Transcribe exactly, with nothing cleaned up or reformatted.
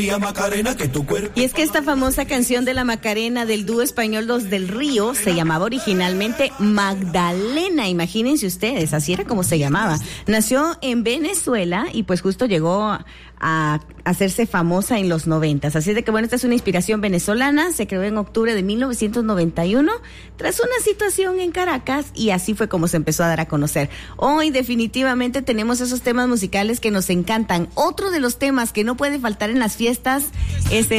Macarena, que tu cuerpo. Y es que esta famosa canción de la Macarena del dúo español Los del Río se llamaba originalmente Magdalena, imagínense ustedes, así era como se llamaba. Nació en Venezuela y pues justo llegó a hacerse famosa en los noventas. Así de que bueno, esta es una inspiración venezolana, se creó en octubre de mil novecientos noventa y uno tras una situación en Caracas y así fue como se empezó a dar a conocer. Hoy definitivamente tenemos esos temas musicales que nos encantan. Otro de los temas que no puede faltar en las fiestas es